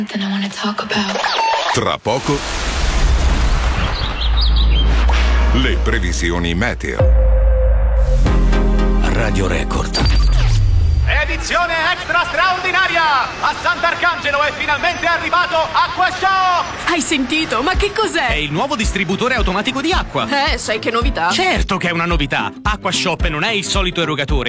Tra poco le previsioni meteo. Radio Record. Edizione extra straordinaria! A Sant'Arcangelo è finalmente arrivato Acquashock! Hai sentito? Ma che cos'è? È il nuovo distributore automatico di acqua. Sai che novità? Certo che è una novità! Acquashop non è il solito erogatore,